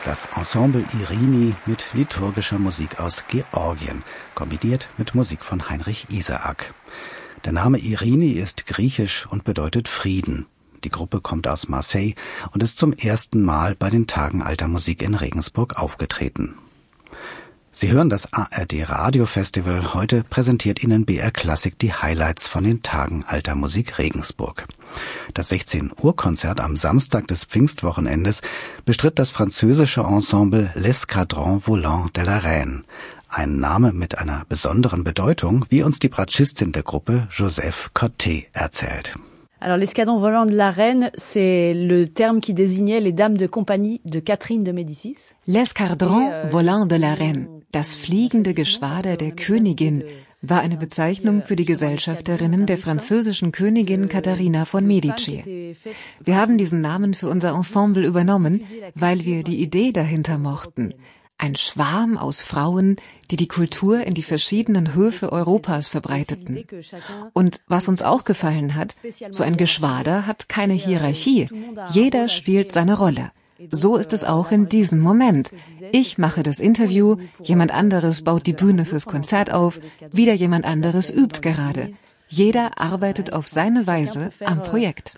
Das Ensemble Irini mit liturgischer Musik aus Georgien, kombiniert mit Musik von Heinrich Isaak. Der Name Irini ist griechisch und bedeutet Frieden. Die Gruppe kommt aus Marseille und ist zum ersten Mal bei den Tagen Alter Musik in Regensburg aufgetreten. Sie hören das ARD Radio Festival. Heute präsentiert Ihnen BR Klassik die Highlights von den Tagen Alter Musik Regensburg. Das 16-Uhr-Konzert am Samstag des Pfingstwochenendes bestritt das französische Ensemble L'Escadron Volant de la Reine. Ein Name mit einer besonderen Bedeutung, wie uns die Bratschistin der Gruppe Joseph Coté erzählt. Alors, l'Escadron Volant de la Reine, c'est le terme qui désignait les dames de compagnie de Catherine de Médicis. L'Escadron Volant de la Reine, das fliegende Geschwader der Königin, war eine Bezeichnung für die Gesellschafterinnen der französischen Königin Katharina von Medici. Wir haben diesen Namen für unser Ensemble übernommen, weil wir die Idee dahinter mochten. Ein Schwarm aus Frauen, die die Kultur in die verschiedenen Höfe Europas verbreiteten. Und was uns auch gefallen hat, so ein Geschwader hat keine Hierarchie. Jeder spielt seine Rolle. So ist es auch in diesem Moment. Ich mache das Interview, jemand anderes baut die Bühne fürs Konzert auf, wieder jemand anderes übt gerade. Jeder arbeitet auf seine Weise am Projekt.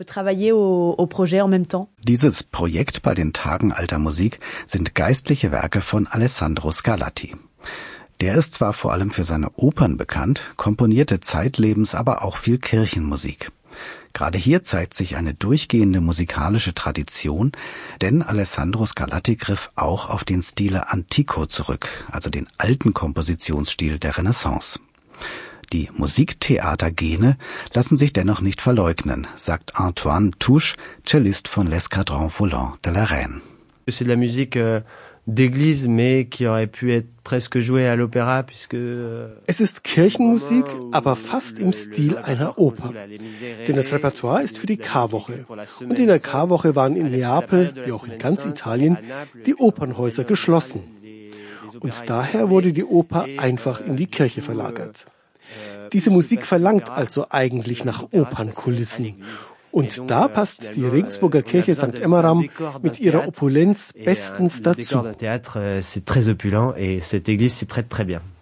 Dieses Projekt bei den Tagen Alter Musik sind geistliche Werke von Alessandro Scarlatti. Der ist zwar vor allem für seine Opern bekannt, komponierte zeitlebens aber auch viel Kirchenmusik. Gerade hier zeigt sich eine durchgehende musikalische Tradition, denn Alessandro Scarlatti griff auch auf den Stile Antico zurück, also den alten Kompositionsstil der Renaissance. Die Musiktheatergene lassen sich dennoch nicht verleugnen, sagt Antoine Touche, Cellist von L'Escadron Volant de la Reine. C'est de la musique d'église, mais qui aurait pu être presque jouée à l'opéra, puisque es ist Kirchenmusik, aber fast im Stil einer Oper. Denn das Repertoire ist für die Karwoche. Und in der Karwoche waren in Neapel, wie auch in ganz Italien, die Opernhäuser geschlossen. Und daher wurde die Oper einfach in die Kirche verlagert. Diese Musik verlangt also eigentlich nach Opernkulissen. Und da passt die Regensburger Kirche St. Emmeram mit ihrer Opulenz bestens dazu. C'est très opulent et cette église s'y prête très bien.